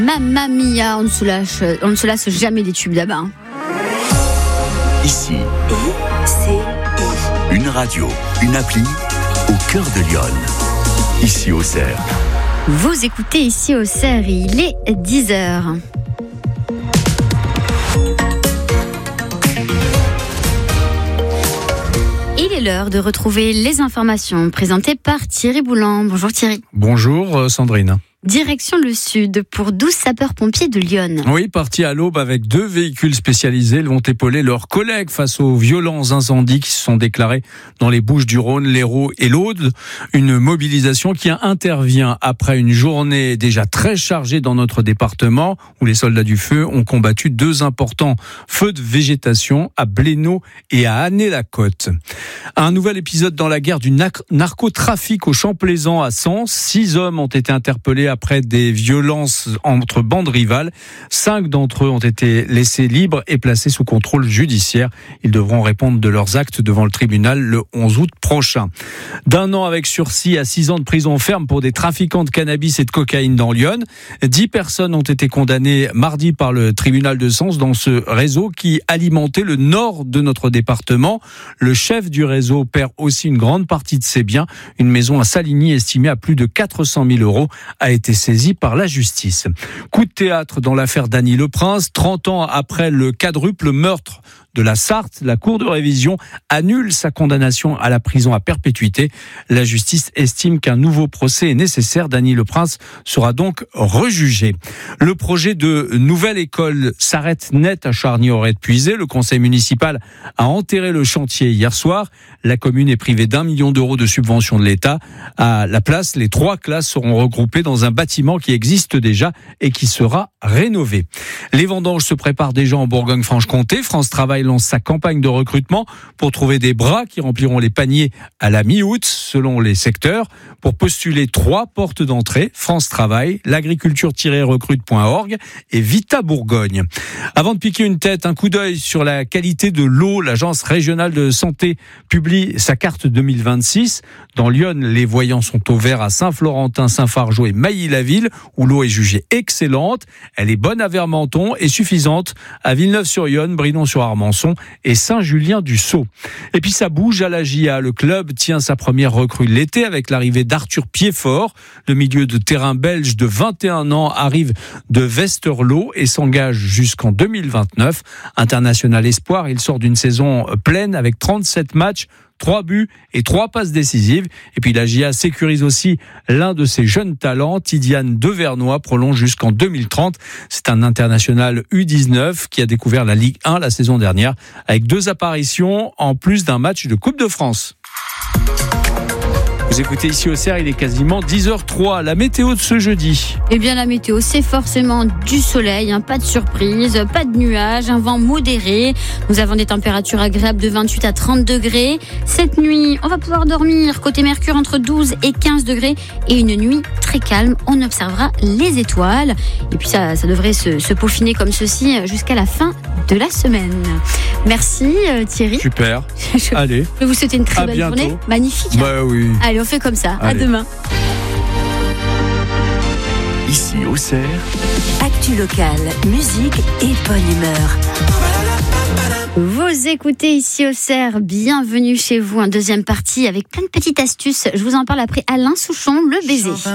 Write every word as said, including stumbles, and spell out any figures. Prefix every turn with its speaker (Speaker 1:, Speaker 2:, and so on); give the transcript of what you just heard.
Speaker 1: Mamma mia, on ne se lâche, on ne se lasse jamais des tubes là-bas.
Speaker 2: Ici,
Speaker 3: I C I.
Speaker 2: une radio, une appli au cœur de Lyon. Ici au Cerf.
Speaker 1: Vous écoutez Ici au Cerf, il est dix heures. Il est l'heure de retrouver les informations présentées par Thierry Boulan. Bonjour Thierry.
Speaker 4: Bonjour Sandrine.
Speaker 1: Direction le sud pour douze sapeurs-pompiers de Lyon.
Speaker 4: Oui, partis à l'aube avec deux véhicules spécialisés, ils vont épauler leurs collègues face aux violents incendies qui se sont déclarés dans les Bouches-du-Rhône, l'Hérault et l'Aude. Une mobilisation qui intervient après une journée déjà très chargée dans notre département où les soldats du feu ont combattu deux importants feux de végétation à Blénaud et à Année-la-Côte. Un nouvel épisode dans la guerre du narcotrafic au Champ-Plaisant à Sens. Six hommes ont été interpellés après des violences entre bandes rivales. Cinq d'entre eux ont été laissés libres et placés sous contrôle judiciaire. Ils devront répondre de leurs actes devant le tribunal le onze août prochain. D'un an avec sursis à six ans de prison ferme pour des trafiquants de cannabis et de cocaïne dans Lyon. Dix personnes ont été condamnées mardi par le tribunal de Sens dans ce réseau qui alimentait le nord de notre département. Le chef du réseau perd aussi une grande partie de ses biens. Une maison à Saligny estimée à plus de quatre cent mille euros a été été saisi par la justice. Coup de théâtre dans l'affaire Dany Le Prince. trente ans après le quadruple meurtre de la Sarthe, la Cour de révision annule sa condamnation à la prison à perpétuité. La justice estime qu'un nouveau procès est nécessaire. Dany Le Prince sera donc rejugé. Le projet de nouvelle école s'arrête net à Charny-Orette-Puisé. Le conseil municipal a enterré le chantier hier soir. La commune est privée d'un million d'euros de subvention de l'État. À la place, les trois classes seront regroupées dans un bâtiment qui existe déjà et qui sera rénové. Les vendanges se préparent déjà en Bourgogne-Franche-Comté. France Travail lance sa campagne de recrutement pour trouver des bras qui rempliront les paniers à la mi-août selon les secteurs. Pour postuler, trois portes d'entrée: France Travail, l'agriculture-recrute point org et Vita Bourgogne. Avant de piquer une tête, un coup d'œil sur la qualité de l'eau. L'Agence régionale de santé publie sa carte deux mille vingt-six. Dans Lyon, les voyants sont au vert à Saint-Florentin, Saint-Fargeau et Mailly-la-Ville, où l'eau est jugée excellente. Elle est bonne à Vermenton et suffisante à Villeneuve-sur-Yonne, Brinon-sur-Armançon et Saint-Julien-du-Sault. Et puis ça bouge à la J A. Le club tient sa première recrue de l'été avec l'arrivée d'Arthur Piedfort. Le milieu de terrain belge de vingt et un ans arrive de Westerlo et s'engage jusqu'en deux mille vingt-neuf. International espoir, il sort d'une saison pleine avec trente-sept matchs, trois buts et trois passes décisives. Et puis la J A sécurise aussi l'un de ses jeunes talents, Tidiane Devernois, prolonge jusqu'en deux mille trente. C'est un international U dix-neuf qui a découvert la Ligue un la saison dernière avec deux apparitions en plus d'un match de Coupe de France. Vous écoutez Ici au Cerf, il est quasiment dix heures zéro trois. La météo de ce jeudi.
Speaker 1: Eh bien, la météo, c'est forcément du soleil, hein, pas de surprise, pas de nuages, un vent modéré. Nous avons des températures agréables de vingt-huit à trente degrés. Cette nuit, on va pouvoir dormir côté Mercure entre douze et quinze degrés et une nuit très calme. On observera les étoiles. Et puis, ça, ça devrait se, se peaufiner comme ceci jusqu'à la fin de la semaine. Merci Thierry.
Speaker 4: Super.
Speaker 1: Je,
Speaker 4: Allez.
Speaker 1: Je vous souhaite une très
Speaker 4: à
Speaker 1: belle
Speaker 4: bientôt.
Speaker 1: journée. Magnifique.
Speaker 4: Bah oui.
Speaker 1: Allez, on fait comme ça.
Speaker 4: Allez.
Speaker 1: À demain.
Speaker 2: Ici au Cerf.
Speaker 3: Actu locale, musique et bonne humeur.
Speaker 1: Vous écoutez Ici au Cerf, bienvenue chez vous. Un deuxième partie avec plein de petites astuces. Je vous en parle après Alain Souchon, le baiser.